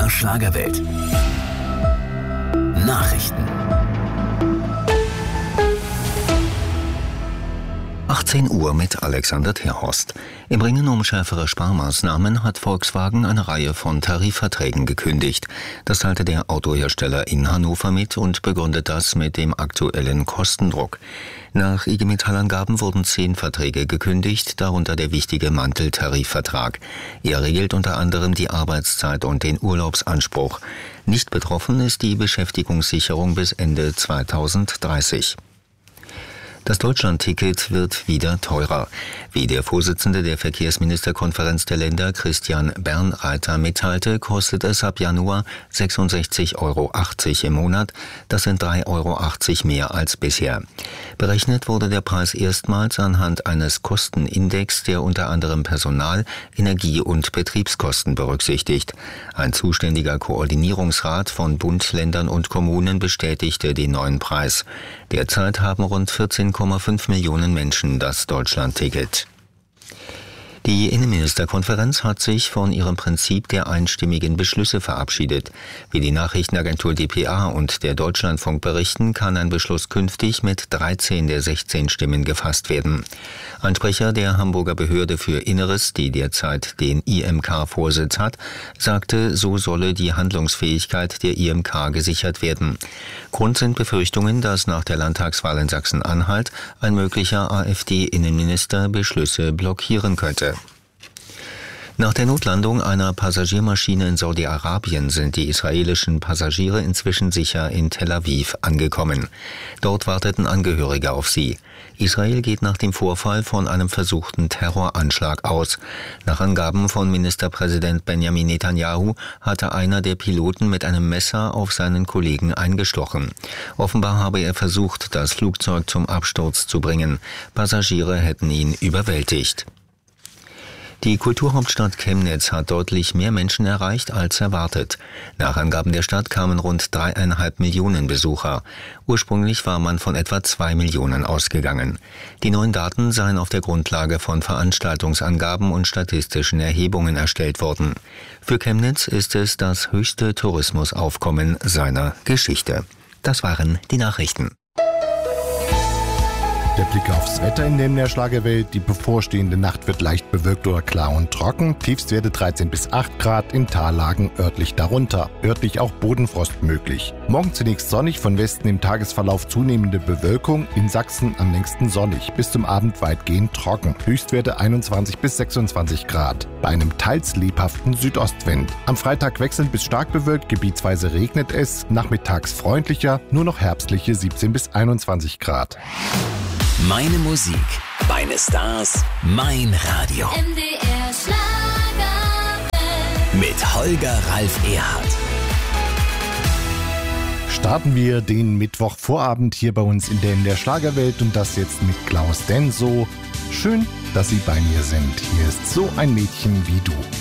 MDR Schlagerwelt. Nachrichten. 18 Uhr mit Alexander Terhorst. Im Ringen um schärfere Sparmaßnahmen hat Volkswagen eine Reihe von Tarifverträgen gekündigt. Das teilte der Autohersteller in Hannover mit und begründet das mit dem aktuellen Kostendruck. Nach IG Metall-Angaben wurden 10 Verträge gekündigt, darunter der wichtige Manteltarifvertrag. Er regelt unter anderem die Arbeitszeit und den Urlaubsanspruch. Nicht betroffen ist die Beschäftigungssicherung bis Ende 2030. Das Deutschland-Ticket wird wieder teurer. Wie der Vorsitzende der Verkehrsministerkonferenz der Länder, Christian Bernreiter, mitteilte, kostet es ab Januar 66,80 Euro im Monat. Das sind 3,80 Euro mehr als bisher. Berechnet wurde der Preis erstmals anhand eines Kostenindex, der unter anderem Personal-, Energie- und Betriebskosten berücksichtigt. Ein zuständiger Koordinierungsrat von Bund, Ländern und Kommunen bestätigte den neuen Preis. Derzeit haben rund 14,5 Millionen Menschen das Deutschland-Ticket. Die Innenministerkonferenz hat sich von ihrem Prinzip der einstimmigen Beschlüsse verabschiedet. Wie die Nachrichtenagentur dpa und der Deutschlandfunk berichten, kann ein Beschluss künftig mit 13 der 16 Stimmen gefasst werden. Ein Sprecher der Hamburger Behörde für Inneres, die derzeit den IMK-Vorsitz hat, sagte, so solle die Handlungsfähigkeit der IMK gesichert werden. Grund sind Befürchtungen, dass nach der Landtagswahl in Sachsen-Anhalt ein möglicher AfD-Innenminister Beschlüsse blockieren könnte. Nach der Notlandung einer Passagiermaschine in Saudi-Arabien sind die israelischen Passagiere inzwischen sicher in Tel Aviv angekommen. Dort warteten Angehörige auf sie. Israel geht nach dem Vorfall von einem versuchten Terroranschlag aus. Nach Angaben von Ministerpräsident Benjamin Netanyahu hatte einer der Piloten mit einem Messer auf seinen Kollegen eingestochen. Offenbar habe er versucht, das Flugzeug zum Absturz zu bringen. Passagiere hätten ihn überwältigt. Die Kulturhauptstadt Chemnitz hat deutlich mehr Menschen erreicht als erwartet. Nach Angaben der Stadt kamen rund 3,5 Millionen Besucher. Ursprünglich war man von etwa 2 Millionen ausgegangen. Die neuen Daten seien auf der Grundlage von Veranstaltungsangaben und statistischen Erhebungen erstellt worden. Für Chemnitz ist es das höchste Tourismusaufkommen seiner Geschichte. Das waren die Nachrichten. Der Blick aufs Wetter in der MDR Schlagerwelt. Die bevorstehende Nacht wird leicht bewölkt oder klar und trocken. Tiefstwerte 13 bis 8 Grad, in Tallagen örtlich darunter. Örtlich auch Bodenfrost möglich. Morgen zunächst sonnig, von Westen im Tagesverlauf zunehmende Bewölkung. In Sachsen am längsten sonnig, bis zum Abend weitgehend trocken. Höchstwerte 21 bis 26 Grad. Bei einem teils lebhaften Südostwind. Am Freitag wechselnd bis stark bewölkt, gebietsweise regnet es. Nachmittags freundlicher, nur noch herbstliche 17 bis 21 Grad. Meine Musik, meine Stars, mein Radio. MDR Schlagerwelt. Mit Holger Ralf Erhardt. Starten wir den Mittwochvorabend hier bei uns in der MDR Schlagerwelt und das jetzt mit Klaus Denso. Schön, dass Sie bei mir sind. Hier ist So ein Mädchen wie du.